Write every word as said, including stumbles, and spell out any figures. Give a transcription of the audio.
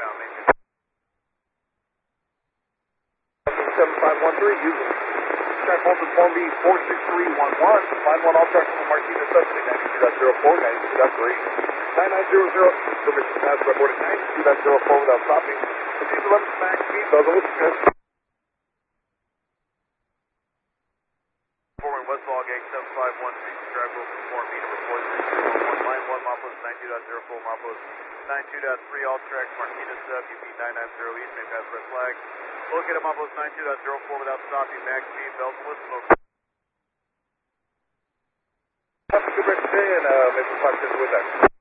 southbound, maybe. seven five one three, using track hold form B four six three one one, line one all tracks from Martinez Subsidy ninety-two point zero four, ninety-two point three, nine nine zero zero, permission passed by boarding ninety-two point zero four without stopping. Proceed to eleven max speed, those are looking good. Forming Westfall Gate seven five one three, track hold form B number four six three one one, line one Mapos ninety-two point zero four, Mapos ninety-two point three, all tracks Martinez Sub, U P nine nine zero East, may pass red flag. Locate at Mapos ninety-two point zero four without stopping, max speed, bells and whistles. Have a good rest of the day, and uh, maybe we'll talk to you with that.